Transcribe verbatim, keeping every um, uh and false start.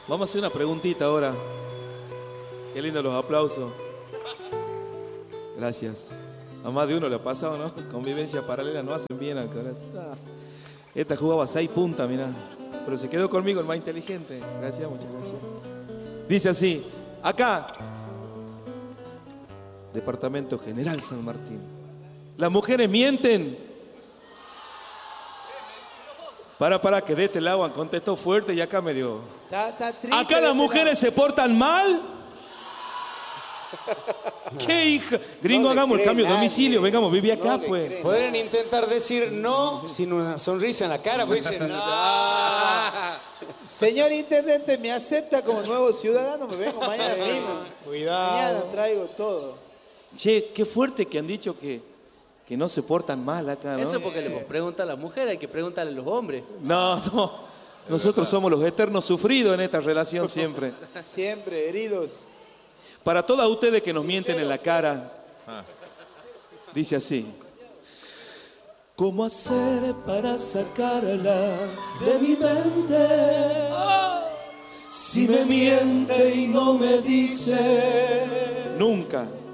Vamos a hacer una preguntita ahora. Qué lindo los aplausos. Gracias. A más de uno le ha pasado, ¿no? Convivencia paralela no hacen bien al corazón. Esta jugaba seis puntas, mirá. Pero se quedó conmigo el más inteligente. Gracias, muchas gracias. Dice así, acá, Departamento General San Martín. ¿Las mujeres mienten? Para, para, que de este lado han contestado fuerte y acá me dio. Está, está triste. ¿Acá las mujeres se portan mal? ¿Qué hija? Gringo, No le hagamos el cree cambio de nadie. domicilio. Vengamos, viví acá, No le pues. cree. Podrían intentar decir no sin una sonrisa en la cara, pues dicen no. Señor intendente, ¿me acepta como nuevo ciudadano? Me vengo mañana mismo. Cuidado. Mañana traigo todo. Che, qué fuerte que han dicho que, que no se portan mal acá, ¿no? Eso porque le pregunta a las mujeres, hay que preguntarle a los hombres. No, no. Nosotros somos los eternos sufridos en esta relación siempre. Siempre heridos. Para todas ustedes que nos mienten en la cara, dice así. ¿Cómo hacer para sacarla de mi mente? Si me miente y no me dice nunca